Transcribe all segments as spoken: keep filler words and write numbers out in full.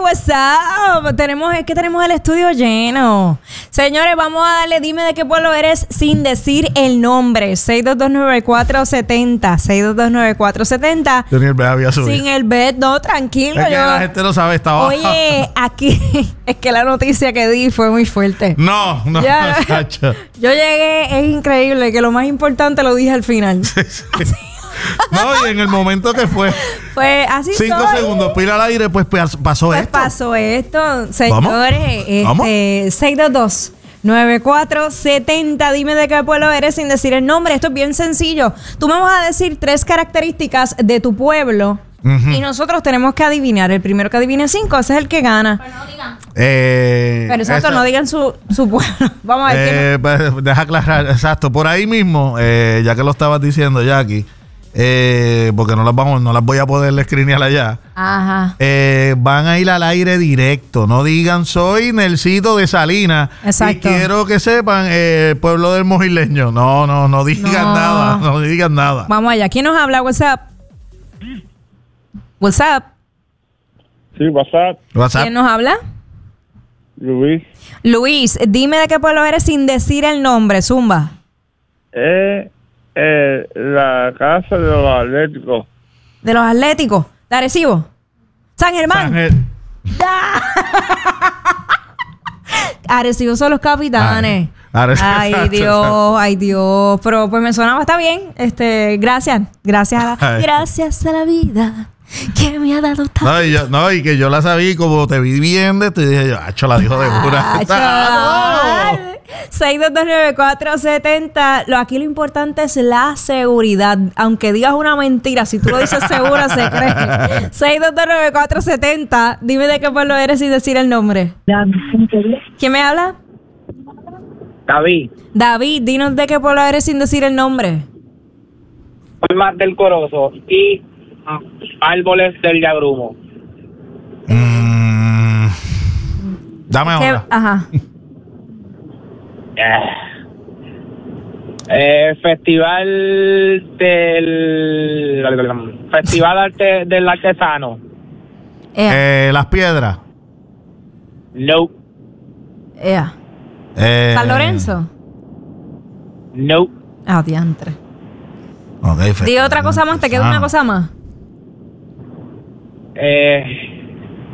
what's up? Tenemos, es que tenemos el estudio lleno. Señores, vamos a darle, dime de qué pueblo eres sin decir el nombre. seis dos dos nueve cuatro siete cero. seis dos dos nueve cuatro siete cero. Yo ni el B había subido. Sin el bet, no, tranquilo. Es que yo... la gente no sabe, está abajo. Oye, aquí, es que la noticia que di fue muy fuerte. No, no, Ya, Sacho. Yo llegué, es increíble, que lo más importante lo dije al final. No, y en el momento que fue Pues así cinco soy. segundos, pila al aire, pues pasó Pues esto. pasó esto, señores. ¿Vamos? Este, seis dos dos nueve cuatro siete cero. Dime de qué pueblo eres sin decir el nombre. Esto es bien sencillo. Tú me vas a decir tres características de tu pueblo. Uh-huh. Y nosotros tenemos que adivinar. El primero que adivine cinco, ese es el que gana. Pero no digan. Eh, Pero exacto, esa, no digan su, su pueblo. Vamos a ver. eh, pues, deja aclarar, exacto. Por ahí mismo, eh, ya que lo estabas diciendo, Jackie, eh, porque no las vamos, no las voy a poder escrinear allá. Ajá. Eh, van a ir al aire directo. No digan soy Nelsito de Salinas. Exacto. Y quiero que sepan, eh, pueblo del Mojileño. No, no, no digan No. nada. No digan nada. Vamos allá. ¿Quién nos habla? What's up? What's up? Sí, WhatsApp. WhatsApp. ¿Quién nos habla? Luis. Luis, dime de qué pueblo eres sin decir el nombre, Zumba. Eh, eh, la casa de los atléticos. De los Atléticos. ¿De Arecibo? San Germán. San Ger- Arecibo son los capitanes. Ay, Arecibo, Ay, exacto, Dios, exacto. ay, Dios. Pero pues me sonaba, está bien. Este, gracias. Gracias a la, Ay. gracias a la vida que me ha dado tanto. No y, yo, no, y que yo la sabía y como te vi bien de esto, y dije yo, acho, la dijo de pura. Ah, seis dos dos nueve cuatro siete cero. Lo, aquí lo importante es la seguridad. Aunque digas una mentira, si tú lo dices segura, se cree. seis dos dos nueve cuatro siete cero. Dime de qué pueblo eres sin decir el nombre. ¿Quién me habla? David, David, dinos de qué pueblo eres sin decir el nombre. Palmas del Corozo y ah, Árboles del Yagrumo. Mm, dame ¿Qué? ahora. Ajá. Eh, eh, Festival del Festival Arte del Artesano. Ea, Eh, las piedras. No, ea. Eh, ¿San Lorenzo? no. Ah, diantre. Ok, Di festival otra cosa más, te queda una cosa más. Eh,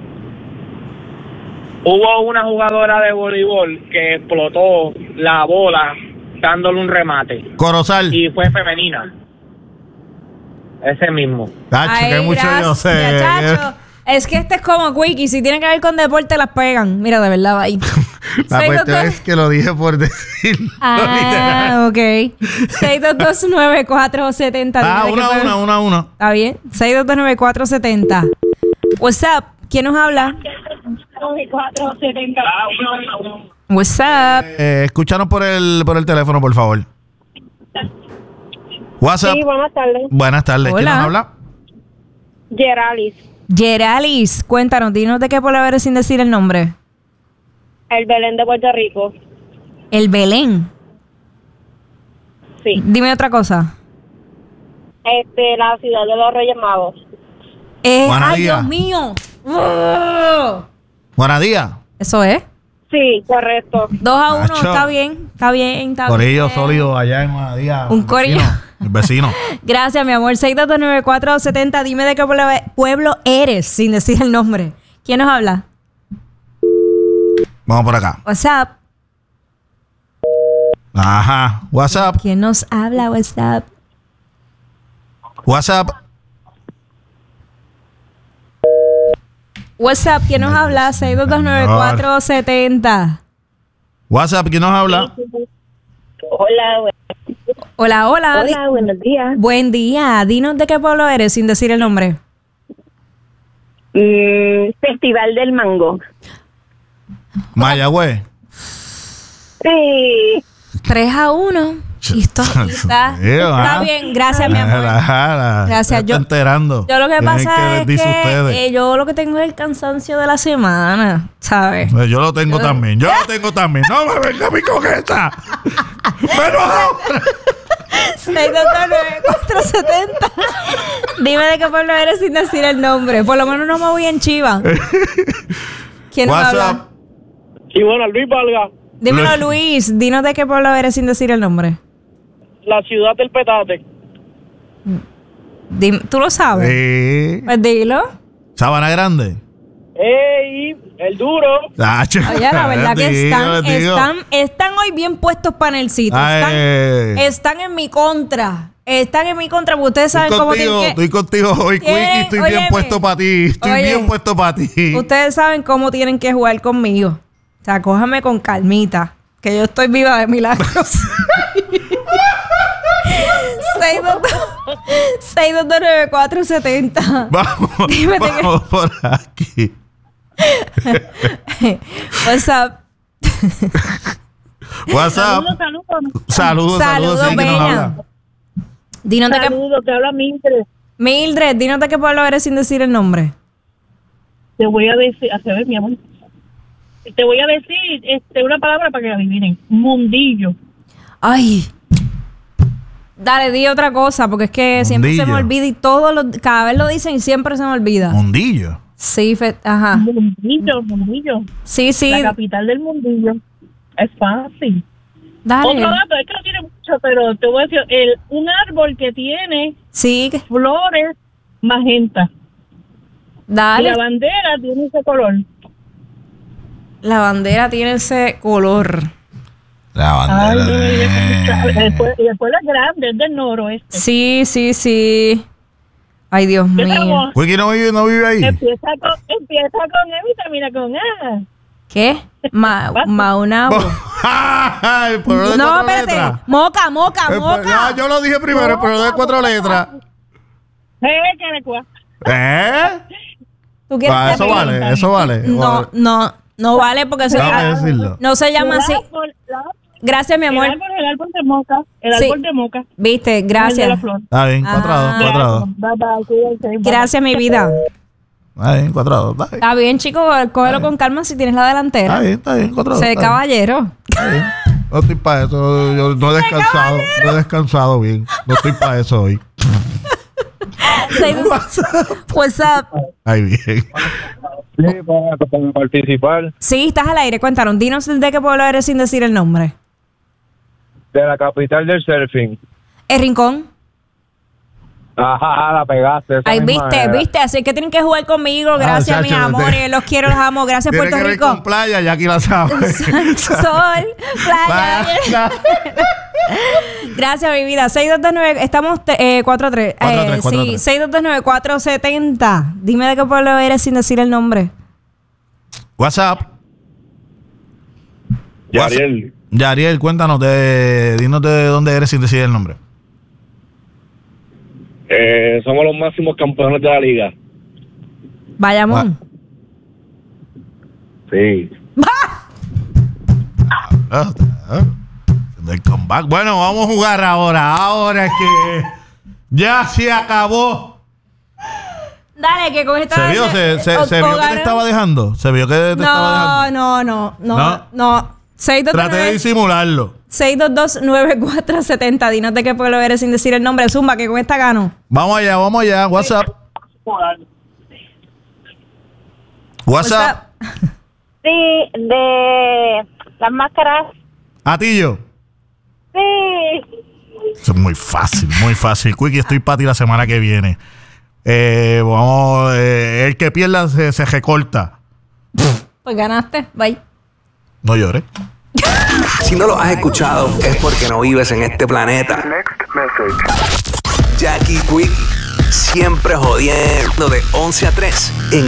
hubo una jugadora de voleibol que explotó la bola dándole un remate Corozal. y fue femenina. Ese mismo. Tacho, Ay, que mucho yo sé. gracias, chacho. Es que este es como Quickie. Si tiene que ver con deporte, las pegan. Mira, de verdad, va ahí. La seis dos cuestión dos es que lo dije por decirlo. Ah, ok. seis dos dos nueve cuatro siete cero. Ah, Dime de una, qué una, pueblo- una, una. Está bien. seis dos dos nueve cuatro siete cero. What's up? ¿Quién nos habla? What's up? Eh, escúchanos por el, por el teléfono, por favor. WhatsApp. Sí, buenas tardes. Buenas tardes. ¿Quién Hola. nos habla? Geralis, Geralis, cuéntanos, dinos de qué pueblo eres sin decir el nombre. el Belén de Puerto Rico. El Belén. Sí. Dime otra cosa. Este, la ciudad de los Reyes Magos. Eh, Buenos ay, días. Dios mío. Oh. Buenos días. Eso es. Sí, correcto. Dos a uno, Macho. está bien, está bien, está Corillo bien. sólido allá en Guadalajara. Un El corillo. vecino, El vecino. Gracias, mi amor. seis dos dos nueve cuatro siete cero. Dime de qué pueblo, pueblo eres sin decir el nombre. ¿Quién nos habla? Vamos por acá. WhatsApp. Ajá. WhatsApp. ¿Quién nos habla? WhatsApp. WhatsApp. WhatsApp. ¿Quién nos habla? seis dos dos nueve cuatro siete cero. WhatsApp. ¿Quién nos habla? Hola, bu- Hola, hola. Di- hola, buenos días. Buen día. Dinos de qué pueblo eres sin decir el nombre. Mm, Festival del Mango. Mayagüez. Sí. tres a uno. Listo. Está, está ¿ah? bien. Gracias, mi amor. Gracias. Gracias. Yo- enterando. Yo lo que Tienen pasa que les es dice que ustedes. eh, yo lo que tengo es el cansancio de la semana, ¿sabes? Pues yo lo tengo también. Yo lo tengo también. No me venga a mí con esta. Menos ahora. seis dos dos nueve cuatro siete cero. Dime de qué pueblo eres sin decir el nombre. Por lo menos no me voy en chiva. ¿Quién nos habla? Sí, bueno, Luis Valga, Dímelo, Luis. Dinos de qué pueblo eres sin decir el nombre. la ciudad del petate. Dim- ¿Tú lo sabes? Sí. Pues dilo. Sabana Grande. ¡Ey! El duro. Tacho. Oye, la verdad que Digo, están, digo. están, están hoy bien puestos panelcitos. Están, Ay. están en mi contra. Están en mi contra porque ustedes Estoy saben cómo contigo, tienen que... estoy contigo hoy, Tienen- Quickie. Estoy bien óyeme. puesto para ti. Estoy Oye. bien puesto para ti. Ustedes saben cómo tienen que jugar conmigo. O sea, cójame con calmita. Que yo estoy viva de milagros. seis dos dos nueve cuatro siete cero. Vamos, Dime de qué- vamos por aquí. What's up? WhatsApp. Saludos, saludos. Saludos, saludos. Saludos, sí, que nos Bella. habla. Dinos de qué... Saludos, te habla Mildred. Mildred, dinos de qué pueblo eres sin decir el nombre. Te voy a decir, a ver, mi amor. Te voy a decir este, una palabra para que la adivinen. Mundillo. Ay. Dale, di otra cosa, porque es que siempre se me Mundillo. olvida y todo lo, cada vez lo dicen y siempre se me olvida. Mundillo. Sí, fe- ajá. Mundillo, Mundillo. Sí, sí. La capital del Mundillo. Es fácil. Dale. Otro dato, es que no tiene mucho, pero te voy a decir, el, un árbol que tiene Sí, que- flores magenta. Y dale. la bandera tiene ese color. La bandera tiene ese color. La Ay, bandera. no me digas que de- el, pueblo, el pueblo es grande, es del noroeste. Sí, sí, sí. Ay, Dios ¿Qué mío. tal? Quickie no vive, no vive ahí. Empieza con, empieza con M y termina con A. ¿Qué? Ma Maunabo. Ay, pero de No, cuatro espérate. letras. Moca, moca, Eh, moca. ya, yo lo dije primero, pero de cuatro letras. Eh, que le cua- ¿Eh? ¿Tú quieres Ah, que eso te- vale, eso vale. No, no, no vale porque se, Déjame decirlo. no se llama el así. árbol, la- Gracias, mi El amor. árbol, el árbol de moca. El Sí. árbol de moca. Viste, El de gracias. la flor. Está bien, cuatro a dos, Ah. cuatro a dos. Bye, bye, cuídense, bye. Gracias, mi vida. Está bien, cuatro a dos. Está bien, Está bien, chicos, cógelo con calma si tienes la está delantera. bien, está bien, cuatro a dos. Sé de está bien. caballero. Está bien. No estoy para eso. Yo no he descansado. No he descansado bien. No estoy para eso hoy. What's up? Ay, bien. Sí, para, para participar Sí, estás al aire. Cuéntanos, dinos de qué pueblo eres sin decir el nombre. de la capital del surfing. El Rincón. Ajá, la pegaste. esa Ay, misma viste, era. viste. Así que tienen que jugar conmigo. Gracias, Ah, mis chacho, amores. te- Los quiero, los amo. Gracias, Tiene Puerto que ver Rico. con playa, ya aquí la sabes. Sol, playa. Playa. Gracias, mi vida. seis dos dos nueve, estamos eh, cuatro a tres. cuatro a tres, Eh, cuatro a sí, tres. seis dos dos nueve cuatro siete cero. Dime de qué pueblo eres sin decir el nombre. WhatsApp. Yariel, Yariel, cuéntanos, de, dinos de dónde eres sin decir el nombre. eh, somos los máximos campeones de la liga. Bayamón. Sí. Ah, ah, del comeback. Bueno, vamos a jugar ahora. Ahora es que ya se acabó. Dale, que con esta ¿Se vio? ¿Se, se, se vio que te estaba dejando? ¿Se vio que te estaba dejando? No, no, no, no, ¿No? no. seis dos dos Traté de nueve disimularlo. seis dos dos nueve cuatro siete cero. Dinos de qué pueblo eres sin decir el nombre. Zumba, que con esta gano. Vamos allá, vamos allá. WhatsApp. WhatsApp. Sí, de las máscaras. Atillo. Sí. Eso es muy fácil, muy fácil. Quickie, estoy para ti la semana que viene. Eh, vamos, eh, el que pierda se, se recorta. Pues ganaste. Bye. No llores. Si no lo has escuchado, es porque no vives en este planeta. Jackie Quickie, siempre jodiendo de once a tres en